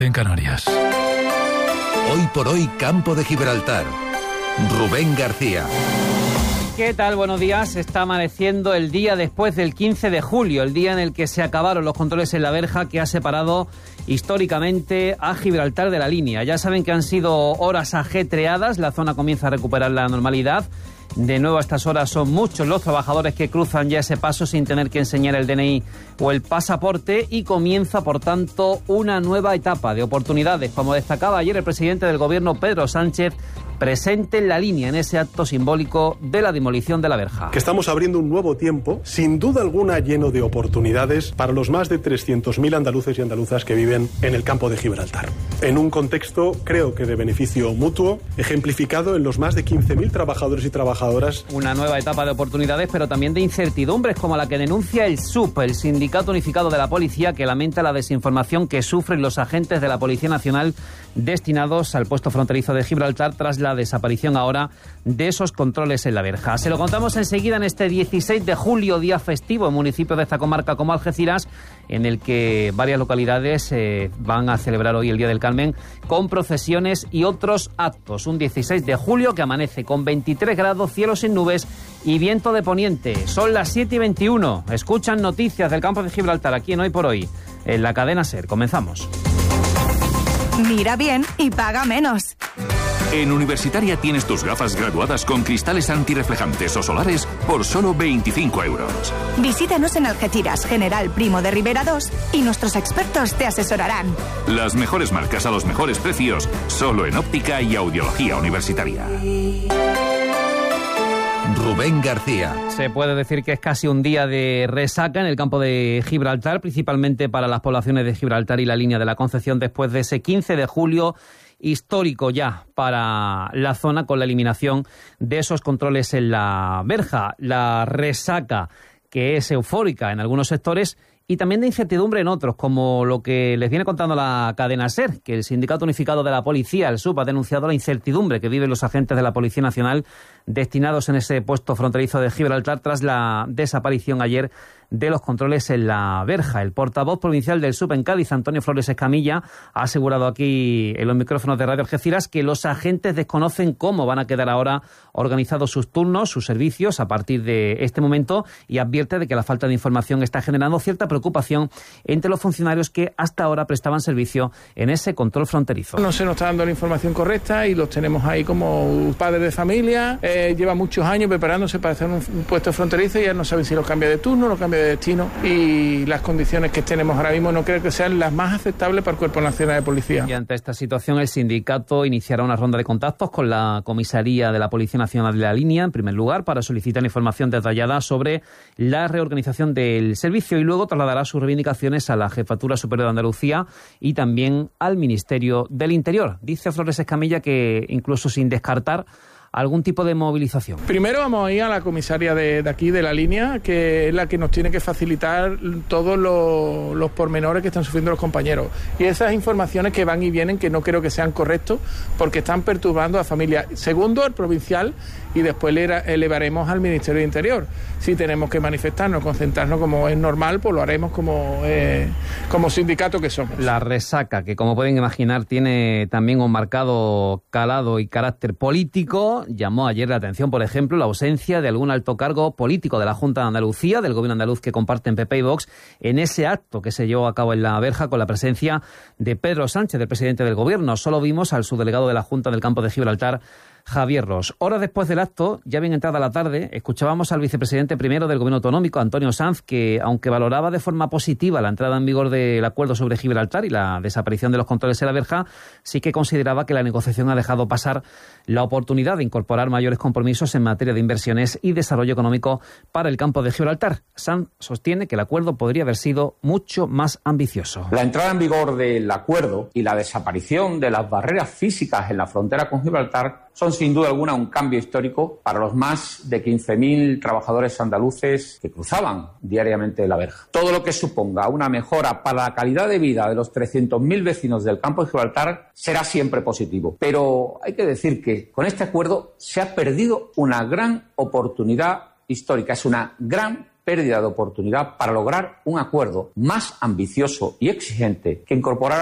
en Canarias. Hoy por hoy, Campo de Gibraltar. Rubén García. ¿Qué tal? Buenos días. Está amaneciendo el día después del 15 de julio, el día en el que se acabaron los controles en la verja que ha separado históricamente a Gibraltar de la línea. Ya saben que han sido horas ajetreadas, la zona comienza a recuperar la normalidad. De nuevo a estas horas son muchos los trabajadores que cruzan ya ese paso sin tener que enseñar el DNI o el pasaporte y comienza, por tanto, una nueva etapa de oportunidades, como destacaba ayer el presidente del Gobierno, Pedro Sánchez, presente en la línea en ese acto simbólico de la demolición de la verja. Que estamos abriendo un nuevo tiempo, sin duda alguna lleno de oportunidades para los más de 300.000 andaluces y andaluzas que viven en el campo de Gibraltar. En un contexto, creo que de beneficio mutuo, ejemplificado en los más de 15.000 trabajadores y trabajadoras. Una nueva etapa de oportunidades, pero también de incertidumbres, como la que denuncia el SUP, el Sindicato Unificado de la Policía, que lamenta la desinformación que sufren los agentes de la Policía Nacional destinados al puesto fronterizo de Gibraltar tras la desaparición ahora de esos controles en la verja. Se lo contamos enseguida en este 16 de julio, día festivo en municipios de esta comarca como Algeciras, en el que varias localidades van a celebrar hoy el Día del Carmen con procesiones y otros actos. Un 16 de julio que amanece con 23 grados, cielo sin nubes y viento de poniente. Son las 7:21. Escuchan noticias del campo de Gibraltar aquí en Hoy por Hoy, en la cadena SER. Comenzamos. Mira bien y paga menos. En Universitaria tienes tus gafas graduadas con cristales antirreflejantes o solares por solo 25 euros. Visítanos en Algeciras, General Primo de Rivera 2 y nuestros expertos te asesorarán. Las mejores marcas a los mejores precios, solo en óptica y audiología universitaria. Rubén García. Se puede decir que es casi un día de resaca en el campo de Gibraltar, principalmente para las poblaciones de Gibraltar y la línea de la Concepción, después de ese 15 de julio histórico ya para la zona con la eliminación de esos controles en la verja. La resaca que es eufórica en algunos sectores y también de incertidumbre en otros, como lo que les viene contando la cadena SER, que el Sindicato Unificado de la Policía, el SUP, ha denunciado la incertidumbre que viven los agentes de la Policía Nacional destinados en ese puesto fronterizo de Gibraltar tras la desaparición ayer de los controles en la verja. El portavoz provincial del SUP en Cádiz, Antonio Flores Escamilla, ha asegurado aquí en los micrófonos de Radio Algeciras que los agentes desconocen cómo van a quedar ahora organizados sus turnos, sus servicios a partir de este momento y advierte de que la falta de información está generando cierta preocupación entre los funcionarios que hasta ahora prestaban servicio en ese control fronterizo. No se nos está dando la información correcta y los tenemos ahí como padres de familia. Lleva muchos años preparándose para hacer un puesto fronterizo y ya no saben si los cambia de turno, los cambia de destino, y las condiciones que tenemos ahora mismo no creo que sean las más aceptables para el Cuerpo Nacional de Policía. Y ante esta situación el sindicato iniciará una ronda de contactos con la comisaría de la Policía Nacional de la Línea, en primer lugar, para solicitar información detallada sobre la reorganización del servicio y luego trasladará sus reivindicaciones a la Jefatura Superior de Andalucía y también al Ministerio del Interior. Dice Flores Escamilla que incluso sin descartar algún tipo de movilización. Primero vamos a ir a la comisaria de aquí, de la línea, que es la que nos tiene que facilitar todos los pormenores que están sufriendo los compañeros. Y esas informaciones que van y vienen, que no creo que sean correctos, porque están perturbando a familias. Segundo, al provincial, y después le elevaremos al Ministerio de Interior. Si tenemos que manifestarnos, concentrarnos como es normal, pues lo haremos como sindicato que somos. La resaca, que como pueden imaginar tiene también un marcado calado y carácter político, llamó ayer la atención, por ejemplo, la ausencia de algún alto cargo político de la Junta de Andalucía, del Gobierno andaluz que comparten PP y Vox, en ese acto que se llevó a cabo en la verja con la presencia de Pedro Sánchez, del presidente del Gobierno. Solo vimos al subdelegado de la Junta del Campo de Gibraltar, Javier Ros. Horas después del acto, ya bien entrada la tarde, escuchábamos al vicepresidente primero del Gobierno autonómico, Antonio Sanz, que aunque valoraba de forma positiva la entrada en vigor del acuerdo sobre Gibraltar y la desaparición de los controles en la verja, sí que consideraba que la negociación ha dejado pasar la oportunidad de incorporar mayores compromisos en materia de inversiones y desarrollo económico para el campo de Gibraltar. Sanz sostiene que el acuerdo podría haber sido mucho más ambicioso. La entrada en vigor del acuerdo y la desaparición de las barreras físicas en la frontera con Gibraltar son sin duda alguna un cambio histórico para los más de 15.000 trabajadores andaluces que cruzaban diariamente la verja. Todo lo que suponga una mejora para la calidad de vida de los 300.000 vecinos del campo de Gibraltar será siempre positivo. Pero hay que decir que con este acuerdo se ha perdido una gran oportunidad histórica. Es una gran pérdida de oportunidad para lograr un acuerdo más ambicioso y exigente que incorporara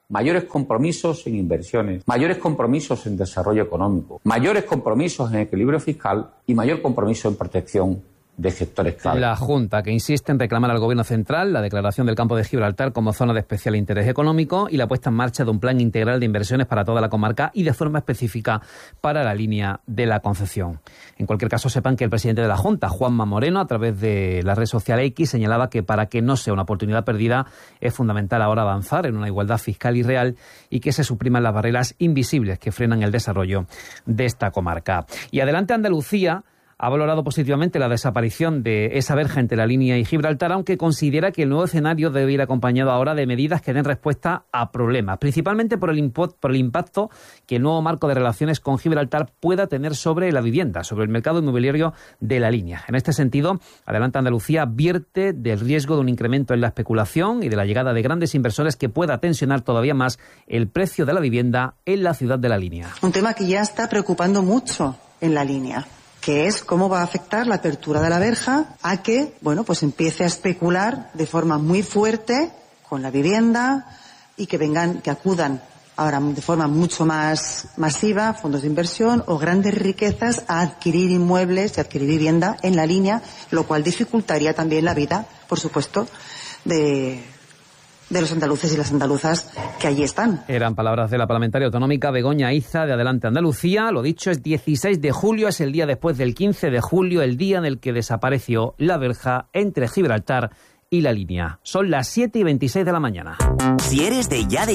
mayores compromisos en inversiones, mayores compromisos en desarrollo económico, mayores compromisos en equilibrio fiscal y mayor compromiso en protección de sectores clave. La Junta, que insiste en reclamar al Gobierno central la declaración del campo de Gibraltar como zona de especial interés económico y la puesta en marcha de un plan integral de inversiones para toda la comarca y de forma específica para la línea de la Concepción. En cualquier caso, sepan que el presidente de la Junta, Juanma Moreno, a través de la red social X, señalaba que para que no sea una oportunidad perdida es fundamental ahora avanzar en una igualdad fiscal y real y que se supriman las barreras invisibles que frenan el desarrollo de esta comarca. Y adelante Andalucía ha valorado positivamente la desaparición de esa verja entre la línea y Gibraltar, aunque considera que el nuevo escenario debe ir acompañado ahora de medidas que den respuesta a problemas, principalmente por el impacto que el nuevo marco de relaciones con Gibraltar pueda tener sobre la vivienda, sobre el mercado inmobiliario de la línea. En este sentido, Adelante Andalucía advierte del riesgo de un incremento en la especulación y de la llegada de grandes inversores que pueda tensionar todavía más el precio de la vivienda en la ciudad de la línea. Un tema que ya está preocupando mucho en la línea, que es cómo va a afectar la apertura de la verja a que, pues empiece a especular de forma muy fuerte con la vivienda y que acudan ahora de forma mucho más masiva fondos de inversión o grandes riquezas a adquirir inmuebles y adquirir vivienda en la línea, lo cual dificultaría también la vida, por supuesto, de los andaluces y las andaluzas que allí están. Eran palabras de la parlamentaria autonómica Begoña Iza de Adelante Andalucía. Lo dicho, es 16 de julio, es el día después del 15 de julio, el día en el que desapareció la verja entre Gibraltar y la línea. Son las 7:26 de la mañana. Si eres de ya,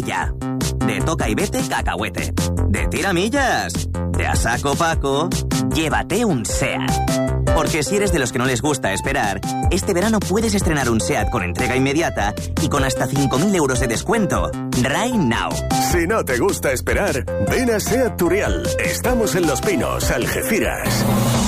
de toca y vete cacahuete, de tiramillas, de a saco Paco, llévate un SEAT. Porque si eres de los que no les gusta esperar, este verano puedes estrenar un SEAT con entrega inmediata y con hasta 5.000 euros de descuento. Right now. Si no te gusta esperar, ven a SEAT Turrial. Estamos en Los Pinos, Algeciras.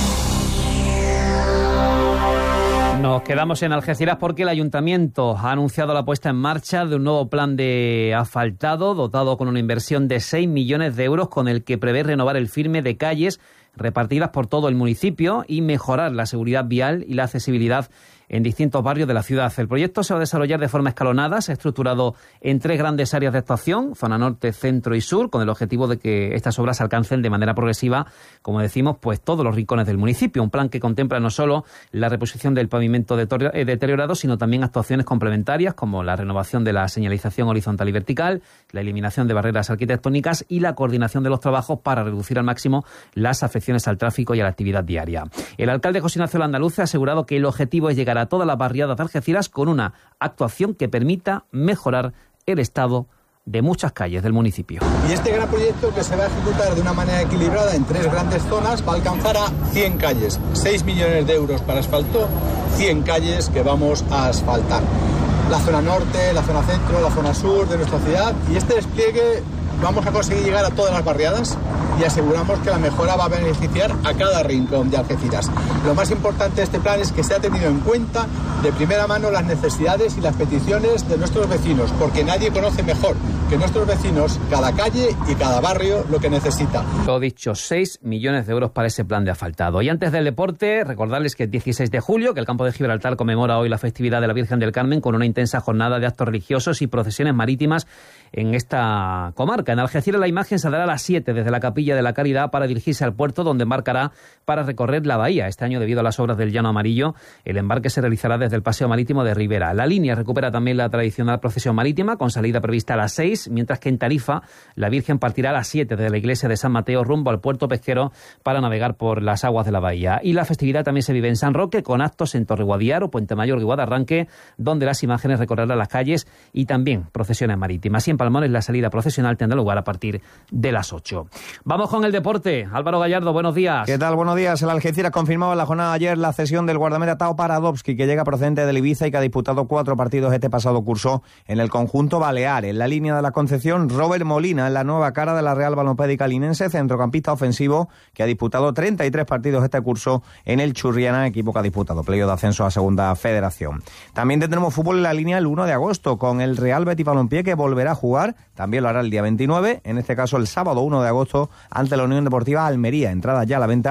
Nos quedamos en Algeciras porque el Ayuntamiento ha anunciado la puesta en marcha de un nuevo plan de asfaltado dotado con una inversión de 6 millones de euros con el que prevé renovar el firme de calles repartidas por todo el municipio y mejorar la seguridad vial y la accesibilidad en distintos barrios de la ciudad. El proyecto se va a desarrollar de forma escalonada, se ha estructurado en 3 grandes áreas de actuación, zona norte, centro y sur, con el objetivo de que estas obras alcancen de manera progresiva, como decimos, pues todos los rincones del municipio. Un plan que contempla no solo la reposición del pavimento deteriorado, sino también actuaciones complementarias como la renovación de la señalización horizontal y vertical, la eliminación de barreras arquitectónicas y la coordinación de los trabajos para reducir al máximo las afecciones al tráfico y a la actividad diaria. El alcalde José Ignacio Landaluce ha asegurado que el objetivo es llegar a todas las barriadas de Algeciras con una actuación que permita mejorar el estado de muchas calles del municipio. Y este gran proyecto, que se va a ejecutar de una manera equilibrada en 3 grandes zonas, va a alcanzar a 100 calles, 6 millones de euros para asfalto, 100 calles que vamos a asfaltar. La zona norte, la zona centro, la zona sur de nuestra ciudad, y este despliegue vamos a conseguir llegar a todas las barriadas y aseguramos que la mejora va a beneficiar a cada rincón de Algeciras. Lo más importante de este plan es que se ha tenido en cuenta de primera mano las necesidades y las peticiones de nuestros vecinos, porque nadie conoce mejor que nuestros vecinos cada calle y cada barrio lo que necesita. Lo dicho, 6 millones de euros para ese plan de asfaltado. Y antes del deporte, recordarles que es 16 de julio, que el campo de Gibraltar conmemora hoy la festividad de la Virgen del Carmen con una intensa jornada de actos religiosos y procesiones marítimas en esta comarca. En Algeciras la imagen saldrá a las 7 desde la Capilla de la Caridad para dirigirse al puerto, donde embarcará para recorrer la bahía. Este año, debido a las obras del Llano Amarillo, el embarque se realizará desde el Paseo Marítimo de Ribera. La línea recupera también la tradicional procesión marítima, con salida prevista a las 6, mientras que en Tarifa la Virgen partirá a las 7 desde la iglesia de San Mateo rumbo al puerto pesquero para navegar por las aguas de la bahía. Y la festividad también se vive en San Roque, con actos en Torreguadiaro, Puente Mayor y Guadarranque, donde las imágenes recorrerán las calles y también procesiones marítimas. Y en Palmones la salida procesional tendrá lugar a partir de las 8. Vamos con el deporte. Álvaro Gallardo, buenos días. ¿Qué tal? Buenos días. El Algeciras confirmaba en la jornada de ayer la cesión del guardameta Tao Paradovsky, que llega procedente del Ibiza y que ha disputado 4 partidos este pasado curso en el conjunto balear. En la línea de la Concepción, Robert Molina, la nueva cara de la Real Balompédica linense, centrocampista ofensivo que ha disputado 33 partidos este curso en el Churriana, equipo que ha disputado playoff de ascenso a Segunda Federación. También tendremos fútbol en la línea el 1 de agosto con el Real Betis Balompié, que volverá a jugar, también lo hará el día 29, en este caso el sábado 1 de agosto, ante la Unión Deportiva Almería. Entrada ya a la venta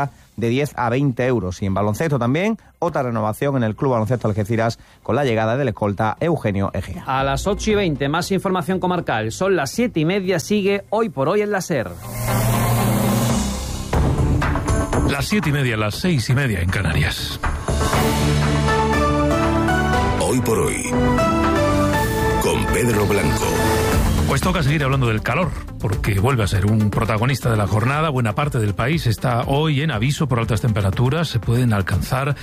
de 10 a 20 euros. Y en baloncesto también, otra renovación en el Club Baloncesto Algeciras con la llegada del escolta Eugenio Egea. A las 8:20, más información comarcal. Son las 7:30, sigue Hoy por Hoy en la SER. Las 7:30, las 6:30 en Canarias. Hoy por Hoy, con Pedro Blanco. Pues toca seguir hablando del calor, porque vuelve a ser un protagonista de la jornada. Buena parte del país está hoy en aviso por altas temperaturas. Se pueden alcanzar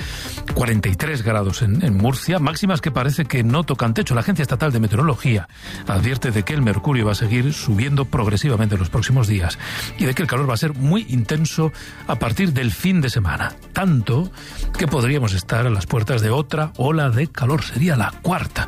43 grados en Murcia, máximas que parece que no tocan techo. La Agencia Estatal de Meteorología advierte de que el mercurio va a seguir subiendo progresivamente en los próximos días y de que el calor va a ser muy intenso a partir del fin de semana. Tanto que podríamos estar a las puertas de otra ola de calor. Sería la cuarta.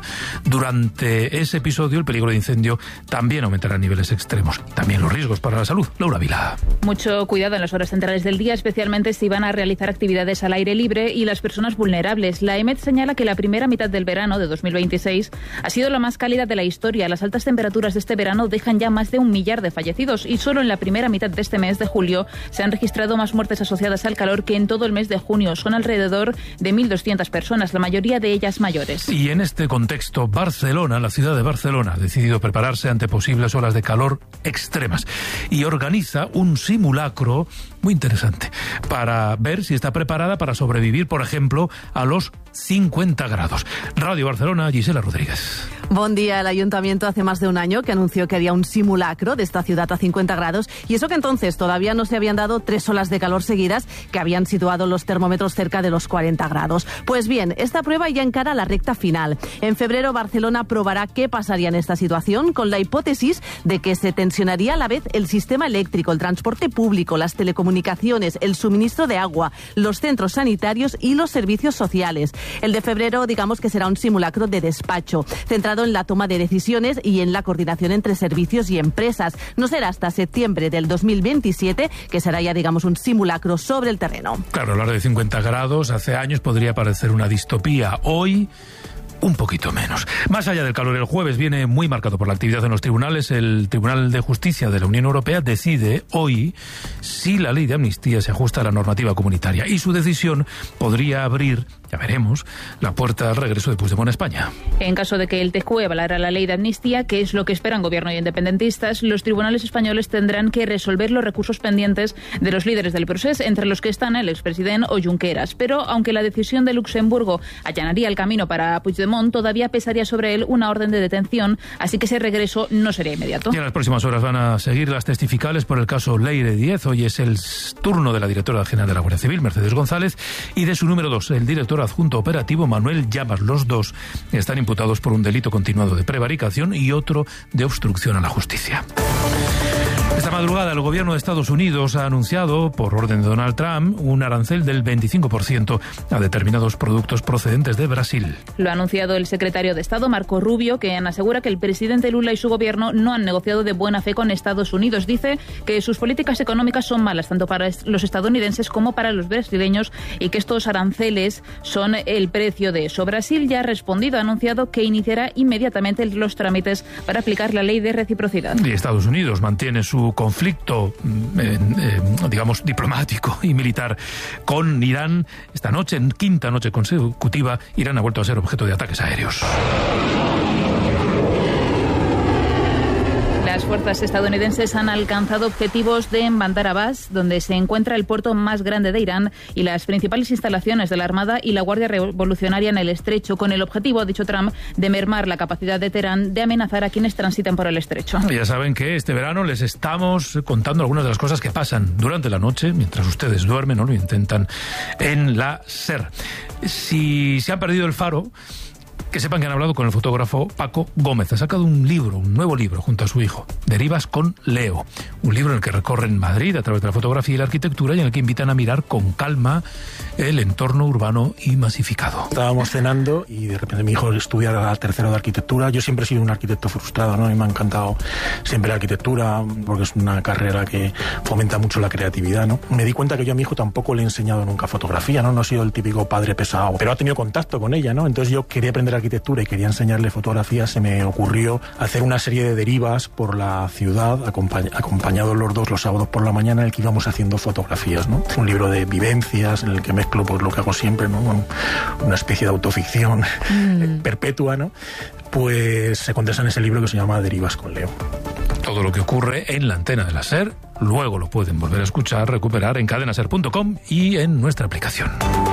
Durante ese episodio, el peligro de incendio también aumentará a niveles extremos. También los riesgos para la salud. Laura Vila. Mucho cuidado en las horas centrales del día, especialmente si van a realizar actividades al aire libre y las personas vulnerables. La EMET señala que la primera mitad del verano de 2026 ha sido la más cálida de la historia. Las altas temperaturas de este verano dejan ya más de 1 millar de fallecidos y solo en la primera mitad de este mes de julio se han registrado más muertes asociadas al calor que en todo el mes de junio. Son alrededor de 1.200 personas, la mayoría de ellas mayores. Y en este contexto, Barcelona, la ciudad de Barcelona, ha decidido prepararse ante posibles olas de calor extremas y organiza un simulacro muy interesante para ver si está preparada para sobrevivir, por ejemplo, a los 50 grados. Radio Barcelona, Gisela Rodríguez. Buen día. El Ayuntamiento hace más de un año que anunció que haría un simulacro de esta ciudad a 50 grados y eso que entonces todavía no se habían dado 3 olas de calor seguidas que habían situado los termómetros cerca de los 40 grados. Pues bien, esta prueba ya encara la recta final. En febrero, Barcelona probará qué pasaría en esta situación con la hipótesis de que se tensionaría a la vez el sistema eléctrico, el transporte público, las telecomunicaciones, el suministro de agua, los centros sanitarios y los servicios sociales. El de febrero, digamos que será un simulacro de despacho, centrado en la toma de decisiones y en la coordinación entre servicios y empresas. No será hasta septiembre del 2027, que será ya, digamos, un simulacro sobre el terreno. Claro, hablar de 50 grados hace años podría parecer una distopía. Hoy, un poquito menos. Más allá del calor, el jueves viene muy marcado por la actividad en los tribunales. El Tribunal de Justicia de la Unión Europea decide hoy si la ley de amnistía se ajusta a la normativa comunitaria y su decisión podría abrir, ya veremos, la puerta al regreso de Puigdemont a España. En caso de que el TJUE avalara la ley de amnistía, que es lo que esperan gobierno y independentistas, los tribunales españoles tendrán que resolver los recursos pendientes de los líderes del procés, entre los que están el expresidente o Junqueras. Pero aunque la decisión de Luxemburgo allanaría el camino para Puigdemont, todavía pesaría sobre él una orden de detención, así que ese regreso no sería inmediato. Y en las próximas horas van a seguir las testificales por el caso Leire Díez. Hoy es el turno de la directora general de la Guardia Civil, Mercedes González, y de su número 2, el director adjunto operativo, Manuel Llamas. Los dos están imputados por un delito continuado de prevaricación y otro de obstrucción a la justicia. Esta madrugada el gobierno de Estados Unidos ha anunciado, por orden de Donald Trump, un arancel del 25% a determinados productos procedentes de Brasil. Lo ha anunciado el secretario de Estado, Marco Rubio, quien asegura que el presidente Lula y su gobierno no han negociado de buena fe con Estados Unidos. Dice que sus políticas económicas son malas tanto para los estadounidenses como para los brasileños y que estos aranceles son el precio de eso. Brasil ya ha respondido, ha anunciado que iniciará inmediatamente los trámites para aplicar la ley de reciprocidad. Y Estados Unidos mantiene su conflicto, digamos, diplomático y militar con Irán. Esta noche, en quinta noche consecutiva, Irán ha vuelto a ser objeto de ataques aéreos. Las fuerzas estadounidenses han alcanzado objetivos de Bandar Abbas, donde se encuentra el puerto más grande de Irán y las principales instalaciones de la Armada y la Guardia Revolucionaria en el estrecho, con el objetivo, ha dicho Trump, de mermar la capacidad de Teherán de amenazar a quienes transitan por el estrecho. Ya saben que este verano les estamos contando algunas de las cosas que pasan durante la noche, mientras ustedes duermen o lo intentan, en la SER. Si se han perdido el faro, que sepan que han hablado con el fotógrafo Paco Gómez. Ha sacado un nuevo libro, junto a su hijo, Derivas con Leo. Un libro en el que recorren Madrid a través de la fotografía y la arquitectura y en el que invitan a mirar con calma el entorno urbano y masificado. Estábamos cenando y de repente mi hijo estudia la tercero de arquitectura. Yo siempre he sido un arquitecto frustrado, ¿no? Y me ha encantado siempre la arquitectura porque es una carrera que fomenta mucho la creatividad, ¿no? Me di cuenta que yo a mi hijo tampoco le he enseñado nunca fotografía, ¿no? No he sido el típico padre pesado, pero ha tenido contacto con ella, ¿no? Entonces yo quería aprender arquitectura y quería enseñarle fotografías, se me ocurrió hacer una serie de derivas por la ciudad, acompañados los dos los sábados por la mañana, en el que íbamos haciendo fotografías, ¿no? Un libro de vivencias en el que mezclo pues lo que hago siempre, ¿no? Una especie de autoficción perpetua, ¿no? Pues se condensa en ese libro que se llama Derivas con Leo. Todo lo que ocurre en la antena de la SER, luego lo pueden volver a escuchar, recuperar en cadenaser.com y en nuestra aplicación.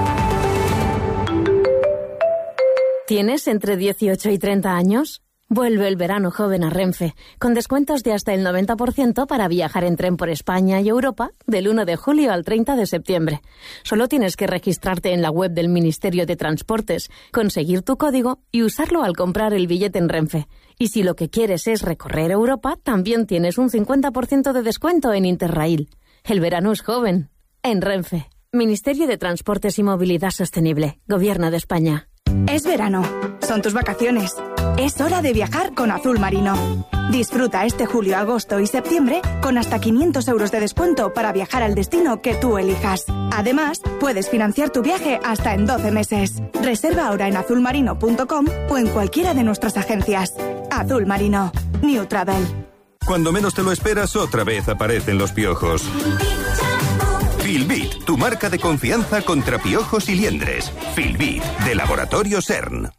¿Tienes entre 18 y 30 años? Vuelve el verano joven a Renfe, con descuentos de hasta el 90% para viajar en tren por España y Europa del 1 de julio al 30 de septiembre. Solo tienes que registrarte en la web del Ministerio de Transportes, conseguir tu código y usarlo al comprar el billete en Renfe. Y si lo que quieres es recorrer Europa, también tienes un 50% de descuento en Interrail. El verano es joven. En Renfe. Ministerio de Transportes y Movilidad Sostenible. Gobierno de España. Es verano. Son tus vacaciones. Es hora de viajar con Azul Marino. Disfruta este julio, agosto y septiembre con hasta 500 euros de descuento para viajar al destino que tú elijas. Además, puedes financiar tu viaje hasta en 12 meses. Reserva ahora en azulmarino.com o en cualquiera de nuestras agencias. Azul Marino. New Travel. Cuando menos te lo esperas, otra vez aparecen los piojos. Filbit, tu marca de confianza contra piojos y liendres. Filbit, de Laboratorio CERN.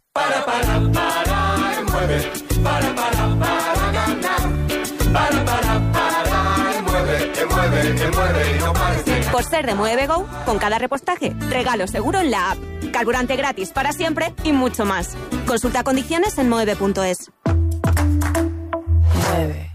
Mueve, mueve, no pares. Por ser de Mueve Go, con cada repostaje, regalo seguro en la app. Carburante gratis para siempre y mucho más. Consulta condiciones en moeve.es. Mueve.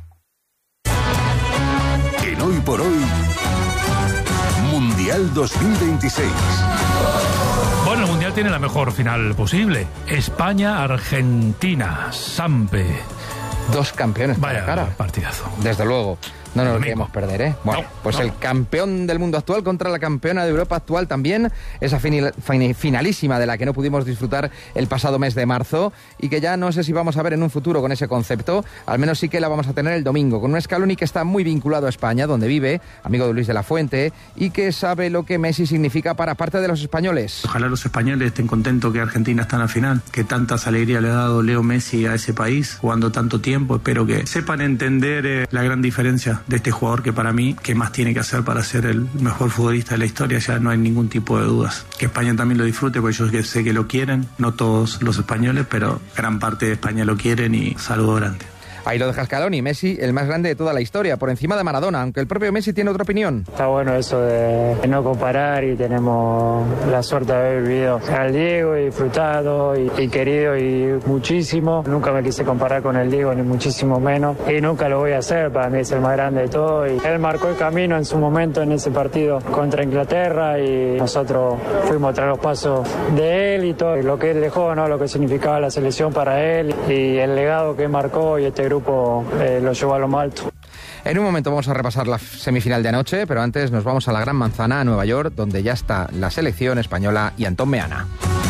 En Hoy por Hoy, Mundial 2026. Bueno, el Mundial tiene la mejor final posible. España-Argentina. Sampe. Dos campeones para la cara. Partidazo. Desde luego. No nos lo queremos perder, ¿eh? Bueno, el campeón del mundo actual contra la campeona de Europa actual también. Esa finalísima de la que no pudimos disfrutar el pasado mes de marzo y que ya no sé si vamos a ver en un futuro con ese concepto. Al menos sí que la vamos a tener el domingo con un Scaloni que está muy vinculado a España, donde vive, amigo de Luis de la Fuente, y que sabe lo que Messi significa para parte de los españoles. Ojalá los españoles estén contentos que Argentina está en la final, que tantas alegrías le ha dado Leo Messi a ese país, jugando tanto tiempo. Espero que sepan entender la gran diferencia de este jugador que para mí, ¿qué más tiene que hacer para ser el mejor futbolista de la historia? Ya no hay ningún tipo de dudas. Que España también lo disfrute, porque yo sé que lo quieren, no todos los españoles, pero gran parte de España lo quieren y saludo grande. Ahí lo deja Scaloni, Messi, el más grande de toda la historia, por encima de Maradona, aunque el propio Messi tiene otra opinión. Está bueno eso de no comparar y tenemos la suerte de haber vivido al Diego y disfrutado y querido y muchísimo. Nunca me quise comparar con el Diego, ni muchísimo menos, y nunca lo voy a hacer, para mí es el más grande de todo. Y él marcó el camino en su momento en ese partido contra Inglaterra y nosotros fuimos tras los pasos de él y todo lo que él dejó, ¿no? Lo que significaba la selección para él y el legado que marcó, y este grupo lo llevó a lo más alto. En un momento vamos a repasar la semifinal de anoche, pero antes nos vamos a la Gran Manzana, a Nueva York, donde ya está la selección española y Antón Meana.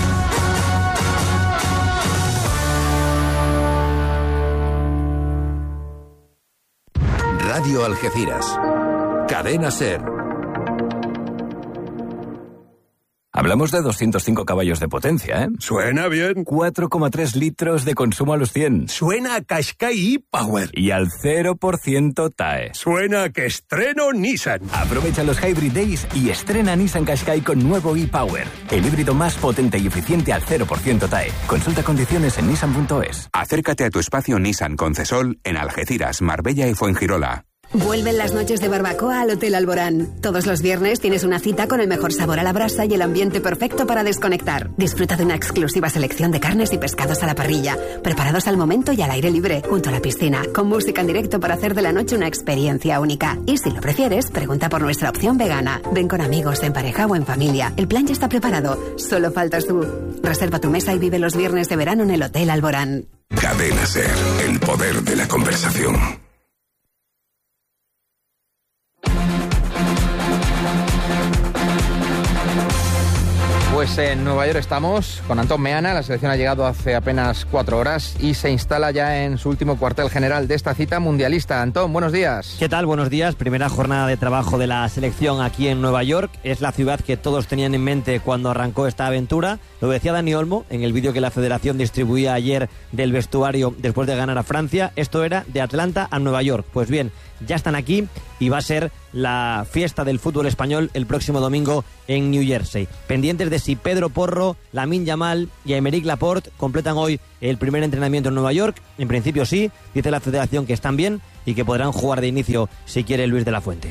Radio Algeciras. Cadena SER. Hablamos de 205 caballos de potencia, ¿eh? Suena bien. 4,3 litros de consumo a los 100. Suena a Qashqai e-Power. Y al 0% TAE. Suena a que estreno Nissan. Aprovecha los Hybrid Days y estrena Nissan Qashqai con nuevo e-Power. El híbrido más potente y eficiente al 0% TAE. Consulta condiciones en nissan.es. Acércate a tu espacio Nissan Concesol en Algeciras, Marbella y Fuengirola. Vuelven las noches de barbacoa al Hotel Alborán. Todos los viernes tienes una cita con el mejor sabor a la brasa y el ambiente perfecto para desconectar. Disfruta de una exclusiva selección de carnes y pescados a la parrilla, preparados al momento y al aire libre, junto a la piscina, con música en directo para hacer de la noche una experiencia única. Y si lo prefieres, pregunta por nuestra opción vegana. Ven con amigos, en pareja o en familia. El plan ya está preparado, solo faltas tú. Reserva tu mesa y vive los viernes de verano en el Hotel Alborán. Cadena SER, el poder de la conversación. Pues en Nueva York estamos con Antón Meana. La selección ha llegado hace apenas 4 horas y se instala ya en su último cuartel general de esta cita mundialista. Antón, buenos días. ¿Qué tal? Buenos días. Primera jornada de trabajo de la selección aquí en Nueva York. Es la ciudad que todos tenían en mente cuando arrancó esta aventura. Lo decía Dani Olmo en el vídeo que la federación distribuía ayer del vestuario después de ganar a Francia. Esto era de Atlanta a Nueva York. Pues bien, ya están aquí y va a ser la fiesta del fútbol español el próximo domingo en New Jersey. Pendientes de si Pedro Porro, Lamine Yamal y Aymeric Laporte completan hoy el primer entrenamiento en Nueva York. En principio sí, dice la federación que están bien y que podrán jugar de inicio si quiere Luis de la Fuente.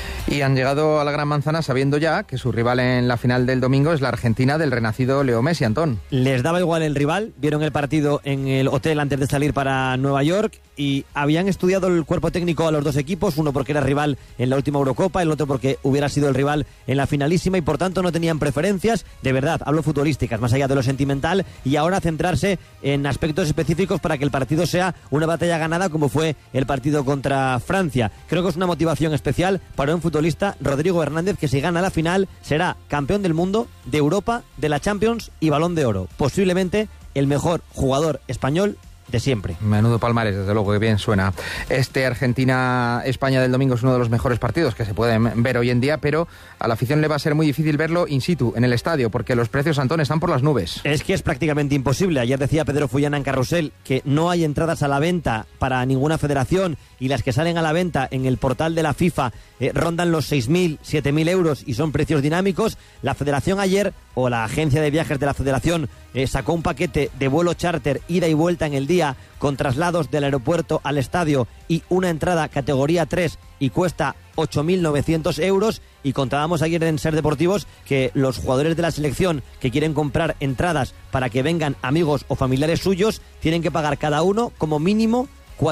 Y han llegado a la Gran Manzana sabiendo ya que su rival en la final del domingo es la Argentina del renacido Leo Messi, Antón. Les daba igual el rival, vieron el partido en el hotel antes de salir para Nueva York y habían estudiado el cuerpo técnico a los dos equipos, uno porque era rival en la última Eurocopa, el otro porque hubiera sido el rival en la finalísima y por tanto no tenían preferencias, de verdad, hablo futbolísticas, más allá de lo sentimental, y ahora centrarse en aspectos específicos para que el partido sea una batalla ganada como fue el partido contra Francia. Creo que es una motivación especial para un futbolista, Rodrigo Hernández, que si gana la final será campeón del mundo, de Europa, de la Champions y Balón de Oro. Posiblemente el mejor jugador español de siempre. Menudo palmarés, desde luego, que bien suena. Este Argentina-España del domingo es uno de los mejores partidos que se pueden ver hoy en día, pero a la afición le va a ser muy difícil verlo in situ, en el estadio, porque los precios, Antón, están por las nubes. Es que es prácticamente imposible. Ayer decía Pedro Fullana en Carrusel que no hay entradas a la venta para ninguna federación y las que salen a la venta en el portal de la FIFA rondan los 6.000, 7.000 euros y son precios dinámicos. La federación ayer, o la agencia de viajes de la federación, sacó un paquete de vuelo charter ida y vuelta en el día con traslados del aeropuerto al estadio y una entrada categoría 3 y cuesta 8.900 euros, y contábamos ayer en Ser Deportivos que los jugadores de la selección que quieren comprar entradas para que vengan amigos o familiares suyos tienen que pagar cada uno como mínimo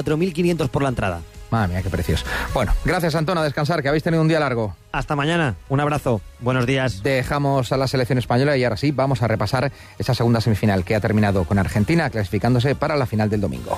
4.500 por la entrada. Madre mía, qué precios. Bueno, gracias, Antón, a descansar, que habéis tenido un día largo. Hasta mañana, un abrazo, buenos días. Dejamos a la selección española y ahora sí vamos a repasar esa segunda semifinal que ha terminado con Argentina clasificándose para la final del domingo.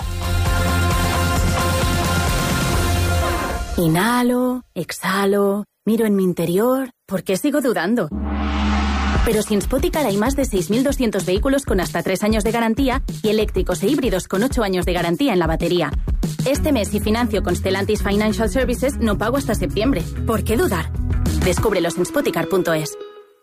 Inhalo, exhalo, miro en mi interior. ¿Por qué sigo dudando? Pero si en Spoticar hay más de 6.200 vehículos con hasta 3 años de garantía y eléctricos e híbridos con 8 años de garantía en la batería. Este mes, si financio con Stellantis Financial Services, no pago hasta septiembre. ¿Por qué dudar? Descúbrelos en spoticar.es.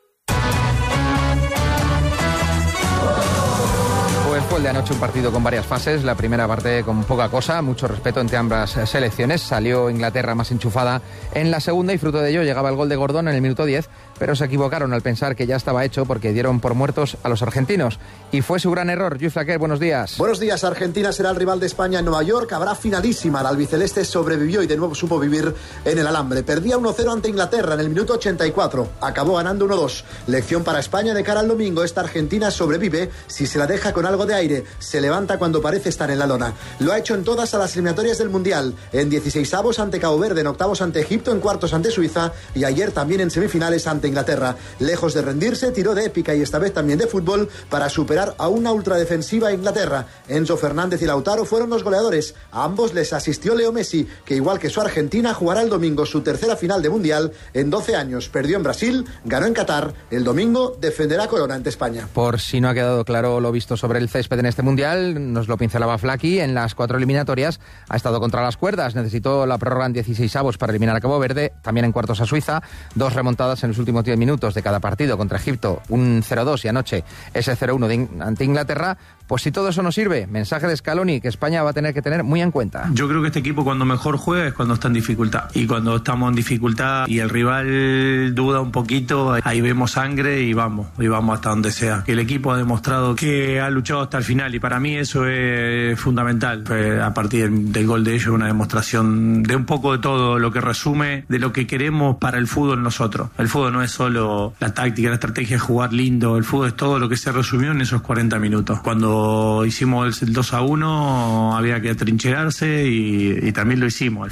Fue el de anoche un partido con varias fases. La primera parte con poca cosa, mucho respeto entre ambas selecciones. Salió Inglaterra más enchufada en la segunda y fruto de ello llegaba el gol de Gordon en el minuto 10, pero se equivocaron al pensar que ya estaba hecho porque dieron por muertos a los argentinos. Y fue su gran error. Luis Flaquer, buenos días. Buenos días. Argentina será el rival de España en Nueva York. Habrá finalísima. La albiceleste sobrevivió y de nuevo supo vivir en el alambre. Perdía 1-0 ante Inglaterra en el minuto 84. Acabó ganando 1-2. Lección para España de cara al domingo. Esta Argentina sobrevive si se la deja con algo de aire. Se levanta cuando parece estar en la lona. Lo ha hecho en todas a las eliminatorias del Mundial. En 16avos ante Cabo Verde, en octavos ante Egipto, en cuartos ante Suiza y ayer también en semifinales ante Inglaterra. Lejos de rendirse, tiró de épica y esta vez también de fútbol para superar a una ultradefensiva Inglaterra. Enzo Fernández y Lautaro fueron los goleadores. A ambos les asistió Leo Messi, que igual que su Argentina jugará el domingo su tercera final de Mundial en 12 años. Perdió en Brasil, ganó en Qatar. El domingo defenderá corona ante España. Por si no ha quedado claro lo visto sobre el césped en este Mundial, nos lo pincelaba Flaki. En las 4 eliminatorias ha estado contra las cuerdas. Necesitó la prórroga en 16avos para eliminar a Cabo Verde, también en cuartos a Suiza. 2 remontadas en los últimos 10 minutos de cada partido contra Egipto, un 0-2 y anoche ese 0-1 ante Inglaterra. Pues si todo eso no sirve, mensaje de Scaloni que España va a tener que tener muy en cuenta. Yo creo que este equipo cuando mejor juega es cuando está en dificultad. Y cuando estamos en dificultad y el rival duda un poquito, ahí vemos sangre y vamos hasta donde sea. El equipo ha demostrado que ha luchado hasta el final y para mí eso es fundamental. A partir del gol de ellos, una demostración de un poco de todo lo que resume de lo que queremos para el fútbol nosotros. El fútbol no es solo la táctica, la estrategia, es jugar lindo. El fútbol es todo lo que se resumió en esos 40 minutos. Cuando hicimos el 2-1 había que atrincherarse y también lo hicimos al final.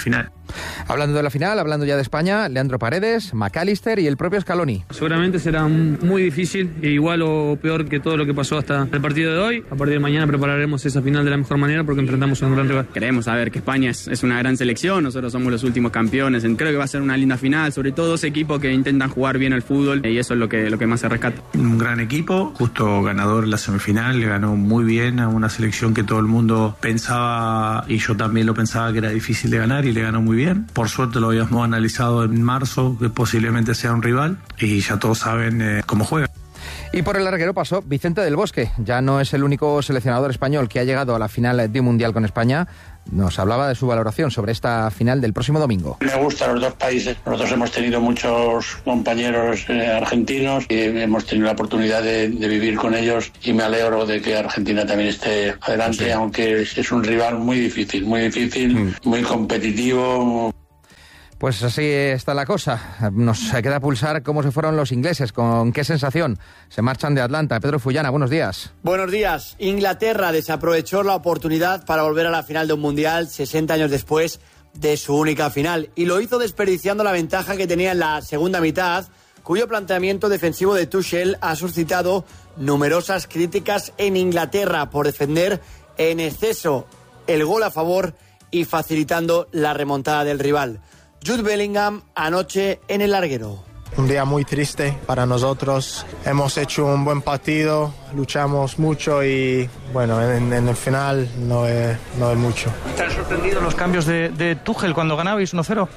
Hablando de la final, hablando ya de España, Leandro Paredes, McAllister y el propio Scaloni. Seguramente será muy difícil, igual o peor que todo lo que pasó hasta el partido de hoy. A partir de mañana prepararemos esa final de la mejor manera porque enfrentamos a un gran rival. Queremos saber que España es una gran selección, nosotros somos los últimos campeones. Creo que va a ser una linda final, sobre todo dos equipos que intentan jugar bien al fútbol y eso es lo que más se rescata. Un gran equipo, justo ganador en la semifinal, le ganó muy bien a una selección que todo el mundo pensaba, y yo también lo pensaba, que era difícil de ganar, y le ganó muy bien. Por suerte lo habíamos analizado en marzo, que posiblemente sea un rival, y ya todos saben cómo juega. Y por el larguero pasó Vicente del Bosque. Ya no es el único seleccionador español que ha llegado a la final de un mundial con España. Nos hablaba de su valoración sobre esta final del próximo domingo. Me gustan los dos países. Nosotros hemos tenido muchos compañeros argentinos y hemos tenido la oportunidad de vivir con ellos, y me alegro de que Argentina también esté adelante, sí. Aunque es un rival muy difícil, muy competitivo. Pues así está la cosa. Nos queda pulsar cómo se fueron los ingleses, con qué sensación se marchan de Atlanta. Pedro Fullana, buenos días. Buenos días. Inglaterra desaprovechó la oportunidad para volver a la final de un mundial 60 años después de su única final, y lo hizo desperdiciando la ventaja que tenía en la segunda mitad, cuyo planteamiento defensivo de Tuchel ha suscitado numerosas críticas en Inglaterra por defender en exceso el gol a favor y facilitando la remontada del rival. Jude Bellingham anoche en el larguero. Un día muy triste para nosotros. Hemos hecho un buen partido, luchamos mucho y bueno, en el final no es mucho. ¿Te han sorprendido los cambios de Tuchel cuando ganabais 1-0?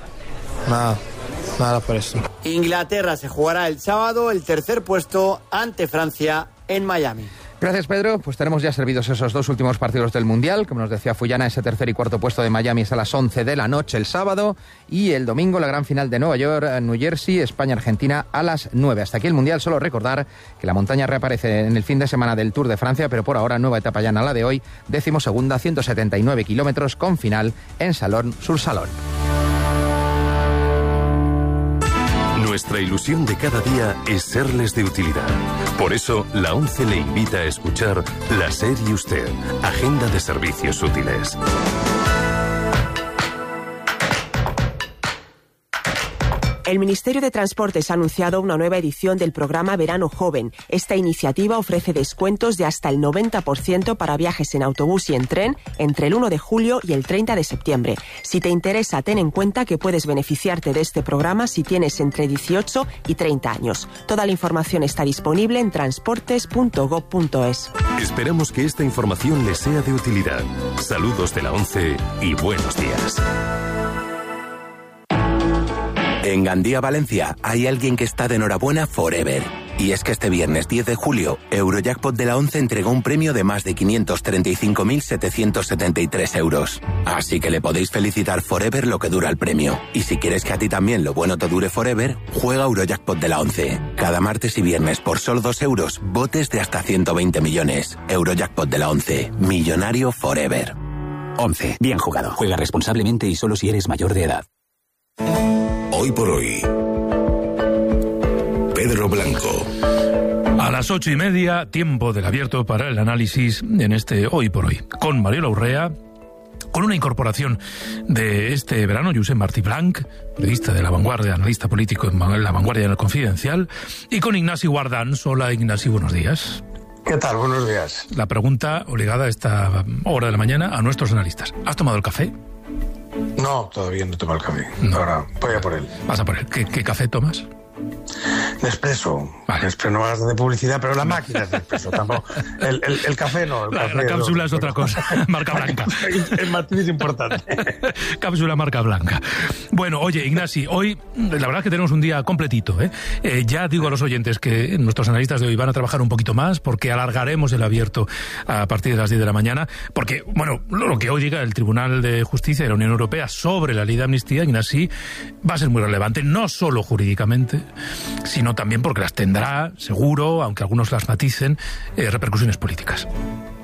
Nada por eso. Inglaterra se jugará el sábado el tercer puesto ante Francia en Miami. Gracias, Pedro. Pues tenemos ya servidos esos dos últimos partidos del Mundial. Como nos decía Fullana, ese tercer y cuarto puesto de Miami es a las 11 de la noche el sábado. Y el domingo la gran final de Nueva York, New Jersey, España-Argentina a las 9. Hasta aquí el Mundial. Solo recordar que la montaña reaparece en el fin de semana del Tour de Francia, pero por ahora nueva etapa llana la de hoy, 12ª, 179 kilómetros con final en Salón-sur-Salón. Nuestra ilusión de cada día es serles de utilidad. Por eso, la ONCE le invita a escuchar La SER y Usted, Agenda de Servicios Útiles. El Ministerio de Transportes ha anunciado una nueva edición del programa Verano Joven. Esta iniciativa ofrece descuentos de hasta el 90% para viajes en autobús y en tren entre el 1 de julio y el 30 de septiembre. Si te interesa, ten en cuenta que puedes beneficiarte de este programa si tienes entre 18 y 30 años. Toda la información está disponible en transportes.gov.es. Esperamos que esta información les sea de utilidad. Saludos de la ONCE y buenos días. En Gandía, Valencia, hay alguien que está de enhorabuena forever. Y es que este viernes 10 de julio, Eurojackpot de la ONCE entregó un premio de más de 535.773 euros. Así que le podéis felicitar forever lo que dura el premio. Y si quieres que a ti también lo bueno te dure forever, juega Eurojackpot de la ONCE. Cada martes y viernes por solo 2 euros, botes de hasta 120 millones. Eurojackpot de la ONCE. Millonario forever. 11. Bien jugado. Juega responsablemente y solo si eres mayor de edad. Hoy por hoy, Pedro Blanco. A las 8:30, tiempo del abierto para el análisis en este Hoy por Hoy. Con Mariola Urrea, con una incorporación de este verano, Josep Martí Blanc, periodista de La Vanguardia, analista político en La Vanguardia y en El Confidencial, y con Ignasi Guardans. Hola, Ignasi, buenos días. ¿Qué tal? Buenos días. La pregunta obligada a esta hora de la mañana a nuestros analistas. ¿Has tomado el café? No, todavía no tomo el café. No. Ahora voy a por él. Vas a por él. ¿Qué café tomas? Nespresso. Vale. Nespresso, no hagas de publicidad, pero la máquina es Nespresso. Tampoco. El café no. La cápsula es otra cosa. Marca blanca. El matiz es importante. Cápsula marca blanca. Bueno, oye, Ignasi, hoy la verdad es que tenemos un día completito. Ya digo a los oyentes que nuestros analistas de hoy van a trabajar un poquito más porque alargaremos el abierto a partir de las 10 de la mañana. Porque, bueno, lo que hoy diga el Tribunal de Justicia de la Unión Europea sobre la ley de amnistía, Ignasi, va a ser muy relevante, no solo jurídicamente, sino también porque las tendrá, seguro, aunque algunos las maticen, repercusiones políticas.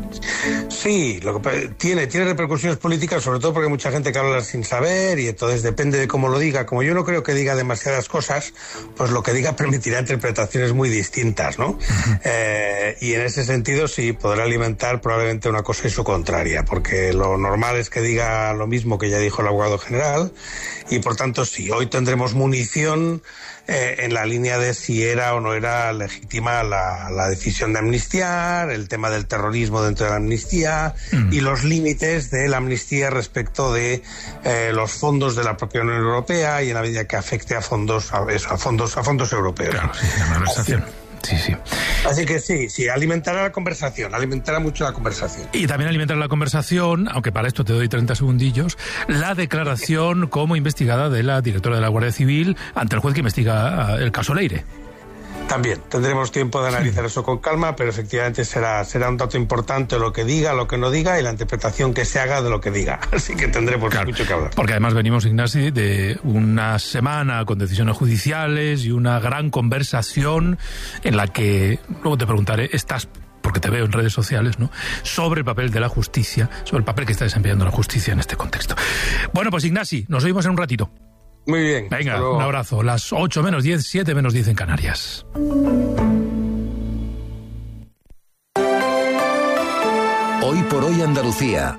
Sí, tiene repercusiones políticas, sobre todo porque hay mucha gente que habla sin saber y entonces depende de cómo lo diga. Como yo no creo que diga demasiadas cosas, pues lo que diga permitirá interpretaciones muy distintas, ¿no? Y en ese sentido sí, podrá alimentar probablemente una cosa y su contraria, porque lo normal es que diga lo mismo que ya dijo el abogado general y por tanto sí, hoy tendremos munición en la línea de si era o no era legítima la decisión de amnistiar, el tema del terrorismo dentro de la amnistía y los límites de la amnistía respecto de los fondos de la propia Unión Europea y en la medida que afecte a fondos europeos. Claro, sí, la malversación. Sí. Así que sí, alimentará la conversación, alimentará mucho la conversación. Y también alimentará la conversación, aunque para esto te doy 30 segundillos, la declaración como investigada de la directora de la Guardia Civil ante el juez que investiga el caso Leire. También tendremos tiempo de analizar eso con calma, pero efectivamente será un dato importante lo que diga, lo que no diga y la interpretación que se haga de lo que diga. Así que tendremos mucho que hablar. Porque además venimos, Ignasi, de una semana con decisiones judiciales y una gran conversación en la que, luego te preguntaré, porque te veo en redes sociales, ¿no?, sobre el papel de la justicia, sobre el papel que está desempeñando la justicia en este contexto. Bueno, pues Ignasi, nos oímos en un ratito. Muy bien. Venga, un abrazo. Las 8 menos 10, 7 menos 10 en Canarias. Hoy por hoy Andalucía.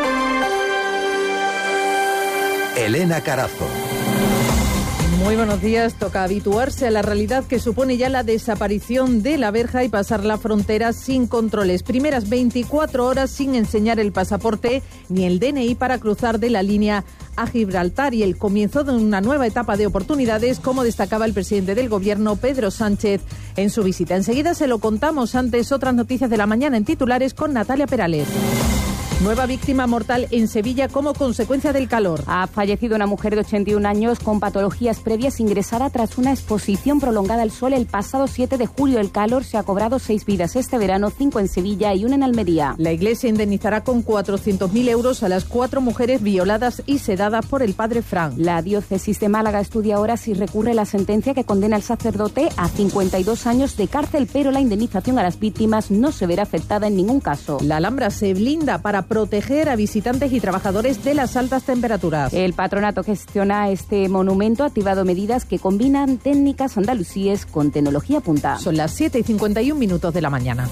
Elena Carazo. Muy buenos días. Toca habituarse a la realidad que supone ya la desaparición de la verja y pasar la frontera sin controles. Primeras 24 horas sin enseñar el pasaporte ni el DNI para cruzar de la línea a Gibraltar y el comienzo de una nueva etapa de oportunidades, como destacaba el presidente del Gobierno, Pedro Sánchez, en su visita. Enseguida se lo contamos. Antes, otras noticias de la mañana en titulares con Natalia Perales. Nueva víctima mortal en Sevilla como consecuencia del calor. Ha fallecido una mujer de 81 años con patologías previas ingresada tras una exposición prolongada al sol el pasado 7 de julio. El calor se ha cobrado 6 vidas este verano, 5 en Sevilla y 1 en Almería. La Iglesia indemnizará con 400.000 euros a las 4 mujeres violadas y sedadas por el padre Fran. La diócesis de Málaga estudia ahora si recurre la sentencia que condena al sacerdote a 52 años de cárcel, pero la indemnización a las víctimas no se verá afectada en ningún caso. La Alhambra se blinda para proteger a visitantes y trabajadores de las altas temperaturas. El patronato que gestiona este monumento ha activado medidas que combinan técnicas andalusíes con tecnología punta. Son las 7:51 de la mañana.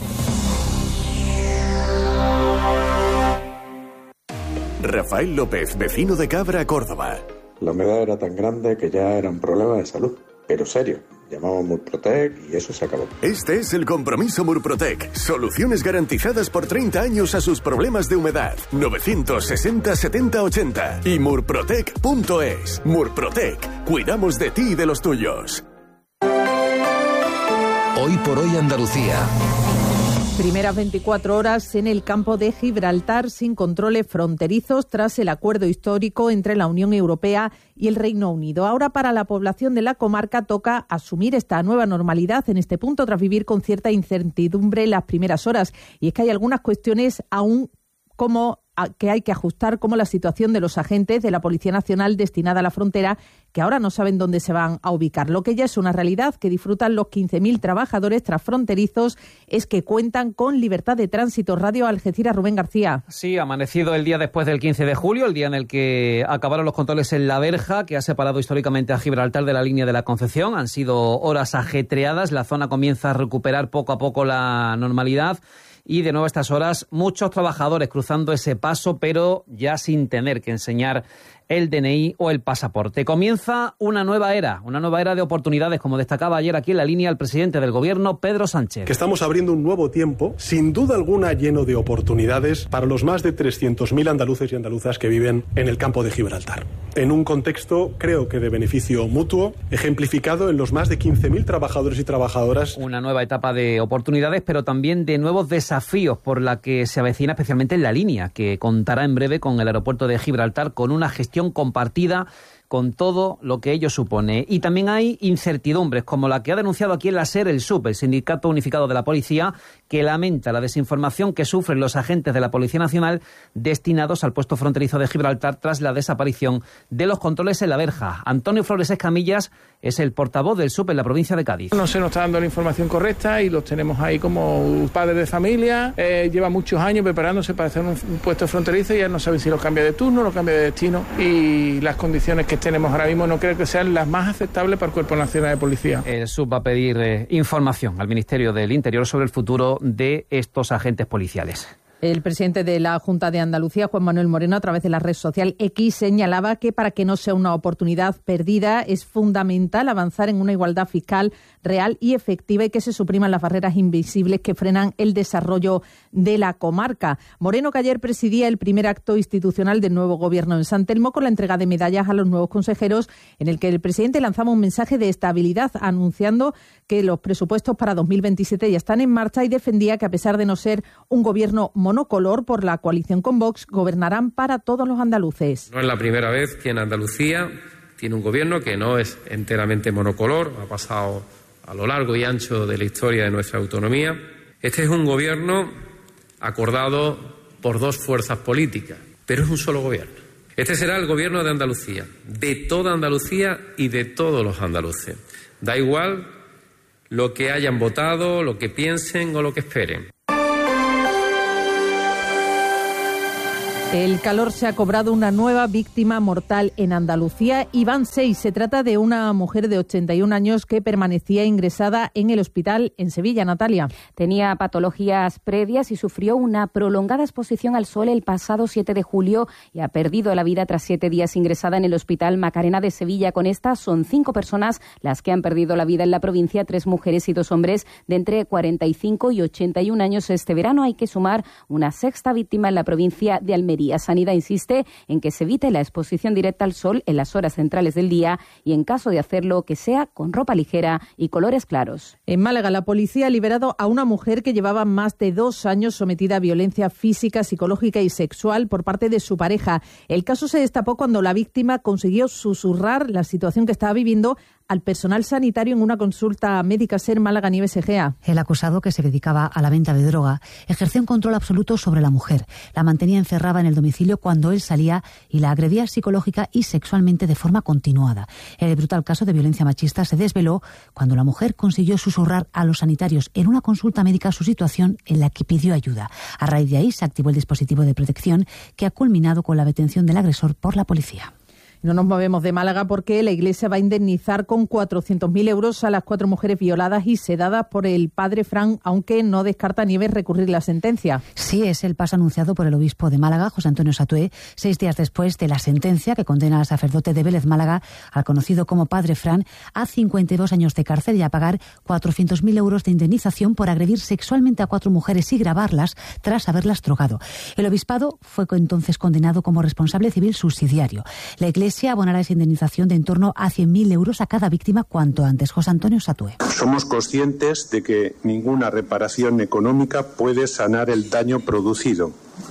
Rafael López, vecino de Cabra, Córdoba. La humedad era tan grande que ya era un problema de salud, pero serio. Llamamos Murprotec y eso se acabó. Este es el compromiso Murprotec. Soluciones garantizadas por 30 años a sus problemas de humedad. 960 70 80 y murprotec.es. Murprotec. Cuidamos de ti y de los tuyos. Hoy por hoy Andalucía. Primeras 24 horas en el campo de Gibraltar sin controles fronterizos tras el acuerdo histórico entre la Unión Europea y el Reino Unido. Ahora para la población de la comarca toca asumir esta nueva normalidad en este punto tras vivir con cierta incertidumbre las primeras horas. Y es que hay algunas cuestiones aún que hay que ajustar, como la situación de los agentes de la Policía Nacional destinada a la frontera, que ahora no saben dónde se van a ubicar. Lo que ya es una realidad que disfrutan los 15.000 trabajadores transfronterizos es que cuentan con libertad de tránsito. Radio Algeciras, Rubén García. Sí, amanecido el día después del 15 de julio, el día en el que acabaron los controles en la verja, que ha separado históricamente a Gibraltar de la línea de la Concepción. Han sido horas ajetreadas, la zona comienza a recuperar poco a poco la normalidad. Y de nuevo a estas horas, muchos trabajadores cruzando ese paso, pero ya sin tener que enseñar el DNI o el pasaporte. Comienza una nueva era de oportunidades, como destacaba ayer aquí en la línea el presidente del Gobierno, Pedro Sánchez. Que estamos abriendo un nuevo tiempo, sin duda alguna lleno de oportunidades para los más de 300.000 andaluces y andaluzas que viven en el campo de Gibraltar. En un contexto, creo que de beneficio mutuo, ejemplificado en los más de 15.000 trabajadores y trabajadoras. Una nueva etapa de oportunidades, pero también de nuevos desafíos por la que se avecina especialmente en la línea, que contará en breve con el aeropuerto de Gibraltar con una gestión compartida con todo lo que ello supone. Y también hay incertidumbres, como la que ha denunciado aquí en la SER el SUP, el Sindicato Unificado de la Policía, que lamenta la desinformación que sufren los agentes de la Policía Nacional destinados al puesto fronterizo de Gibraltar tras la desaparición de los controles en la verja. Antonio Flores Escamillas es el portavoz del SUP en la provincia de Cádiz. No se nos está dando la información correcta y los tenemos ahí como padres de familia. Lleva muchos años preparándose para hacer un puesto fronterizo y ya no saben si lo cambia de turno, lo cambia de destino, y las condiciones que tenemos ahora mismo no creo que sean las más aceptables para el Cuerpo Nacional de Policía. El SUP va a pedir información al Ministerio del Interior sobre el futuro de estos agentes policiales. El presidente de la Junta de Andalucía, Juan Manuel Moreno, a través de la red social X, señalaba que para que no sea una oportunidad perdida es fundamental avanzar en una igualdad fiscal real y efectiva y que se supriman las barreras invisibles que frenan el desarrollo de la comarca. Moreno, que ayer presidía el primer acto institucional del nuevo gobierno en San Telmo con la entrega de medallas a los nuevos consejeros, en el que el presidente lanzaba un mensaje de estabilidad anunciando que los presupuestos para 2027 ya están en marcha y defendía que a pesar de no ser un gobierno monocolor por la coalición con Vox, gobernarán para todos los andaluces. No es la primera vez que en Andalucía tiene un gobierno que no es enteramente monocolor, ha pasado a lo largo y ancho de la historia de nuestra autonomía. Este es un gobierno acordado por dos fuerzas políticas, pero es un solo gobierno. Este será el gobierno de Andalucía, de toda Andalucía y de todos los andaluces. Da igual lo que hayan votado, lo que piensen o lo que esperen. El calor se ha cobrado una nueva víctima mortal en Andalucía y van 6. Se trata de una mujer de 81 años que permanecía ingresada en el hospital en Sevilla. Natalia. Tenía patologías previas y sufrió una prolongada exposición al sol el pasado 7 de julio y ha perdido la vida tras 7 días ingresada en el Hospital Macarena de Sevilla. Con estas son 5 personas las que han perdido la vida en la provincia, 3 mujeres y 2 hombres de entre 45 y 81 años. Este verano hay que sumar una 6ª víctima en la provincia de Almería. Sanidad insiste en que se evite la exposición directa al sol en las horas centrales del día y, en caso de hacerlo, que sea con ropa ligera y colores claros. En Málaga, la policía ha liberado a una mujer que llevaba más de 2 años sometida a violencia física, psicológica y sexual por parte de su pareja. El caso se destapó cuando la víctima consiguió susurrar la situación que estaba viviendo al personal sanitario en una consulta médica. SER Málaga, Nieves Egea. El acusado, que se dedicaba a la venta de droga, ejercía un control absoluto sobre la mujer. La mantenía encerrada en el domicilio cuando él salía y la agredía psicológica y sexualmente de forma continuada. El brutal caso de violencia machista se desveló cuando la mujer consiguió susurrar a los sanitarios en una consulta médica su situación, en la que pidió ayuda. A raíz de ahí se activó el dispositivo de protección, que ha culminado con la detención del agresor por la policía. No nos movemos de Málaga porque la Iglesia va a indemnizar con 400.000 euros a las 4 mujeres violadas y sedadas por el padre Fran, aunque no descarta Nieves recurrir la sentencia. Sí, es el paso anunciado por el obispo de Málaga, José Antonio Satué, 6 días después de la sentencia que condena al sacerdote de Vélez Málaga, al conocido como padre Fran, a 52 años de cárcel y a pagar 400.000 euros de indemnización por agredir sexualmente a 4 mujeres y grabarlas tras haberlas drogado. El obispado fue entonces condenado como responsable civil subsidiario. La Iglesia abonará esa indemnización de en torno a 100.000 euros a cada víctima cuanto antes. José Antonio Satué. Somos conscientes de que ninguna reparación económica puede sanar el daño producido.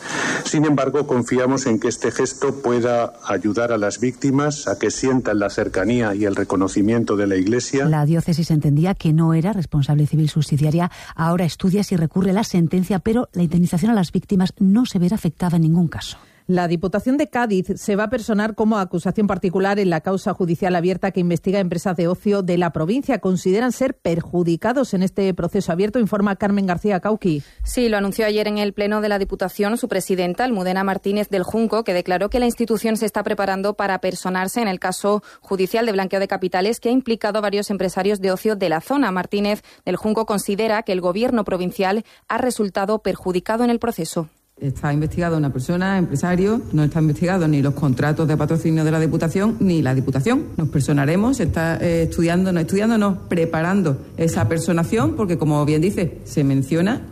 Sin embargo, confiamos en que este gesto pueda ayudar a las víctimas a que sientan la cercanía y el reconocimiento de la Iglesia. La diócesis entendía que no era responsable civil subsidiaria. Ahora estudia si recurre la sentencia, pero la indemnización a las víctimas no se verá afectada en ningún caso. La Diputación de Cádiz se va a personar como acusación particular en la causa judicial abierta que investiga empresas de ocio de la provincia. Consideran ser perjudicados en este proceso abierto, informa Carmen García Cauqui. Sí, lo anunció ayer en el Pleno de la Diputación su presidenta, Almudena Martínez del Junco, que declaró que la institución se está preparando para personarse en el caso judicial de blanqueo de capitales que ha implicado a varios empresarios de ocio de la zona. Martínez del Junco considera que el Gobierno provincial ha resultado perjudicado en el proceso. Está investigado una persona, empresario, no está investigado ni los contratos de patrocinio de la Diputación ni la Diputación. Nos personaremos, se está preparando esa personación porque, como bien dice, se menciona y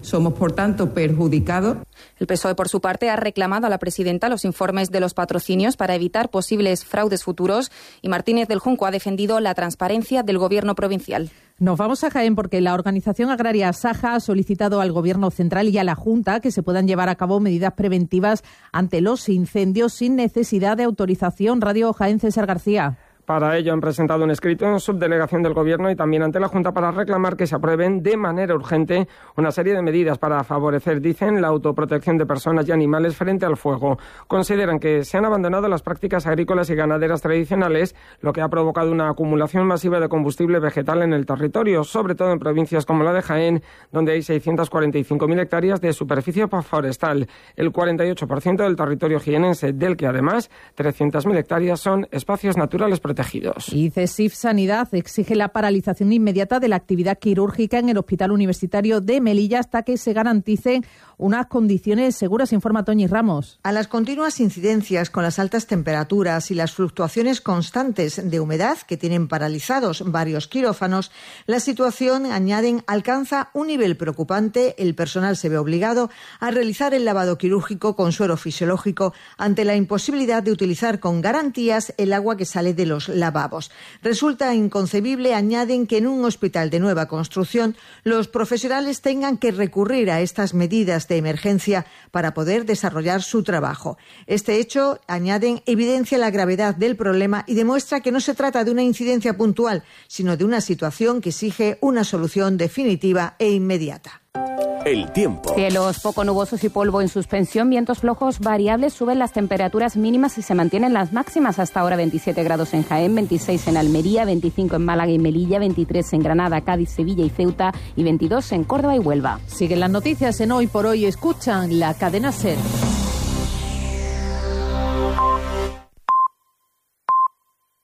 Somos, por tanto, perjudicados. El PSOE, por su parte, ha reclamado a la presidenta los informes de los patrocinios para evitar posibles fraudes futuros y Martínez del Junco ha defendido la transparencia del Gobierno provincial. Nos vamos a Jaén porque la organización agraria Saja ha solicitado al Gobierno central y a la Junta que se puedan llevar a cabo medidas preventivas ante los incendios sin necesidad de autorización. Radio Jaén, César García. Para ello han presentado un escrito en subdelegación del Gobierno y también ante la Junta para reclamar que se aprueben de manera urgente una serie de medidas para favorecer, dicen, la autoprotección de personas y animales frente al fuego. Consideran que se han abandonado las prácticas agrícolas y ganaderas tradicionales, lo que ha provocado una acumulación masiva de combustible vegetal en el territorio, sobre todo en provincias como la de Jaén, donde hay 645.000 hectáreas de superficie forestal, el 48% del territorio jienense, del que además 300.000 hectáreas son espacios naturales protegidos. Y CESIF Sanidad exige la paralización inmediata de la actividad quirúrgica en el Hospital Universitario de Melilla hasta que se garanticen unas condiciones seguras, informa Toñi Ramos. A las continuas incidencias con las altas temperaturas y las fluctuaciones constantes de humedad que tienen paralizados varios quirófanos, la situación, añaden, alcanza un nivel preocupante. El personal se ve obligado a realizar el lavado quirúrgico con suero fisiológico ante la imposibilidad de utilizar con garantías el agua que sale de los lavabos. Resulta inconcebible, añaden, que en un hospital de nueva construcción los profesionales tengan que recurrir a estas medidas de emergencia para poder desarrollar su trabajo. Este hecho, añaden, evidencia la gravedad del problema y demuestra que no se trata de una incidencia puntual, sino de una situación que exige una solución definitiva e inmediata. El tiempo. Cielos poco nubosos y polvo en suspensión, vientos flojos variables, suben las temperaturas mínimas y se mantienen las máximas. Hasta ahora 27 grados en Jaén, 26 en Almería, 25 en Málaga y Melilla, 23 en Granada, Cádiz, Sevilla y Ceuta y 22 en Córdoba y Huelva. Siguen las noticias en Hoy por Hoy. Escuchan la cadena SER.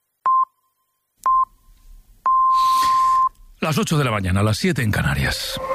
Las 8 de la mañana, las 7 en Canarias.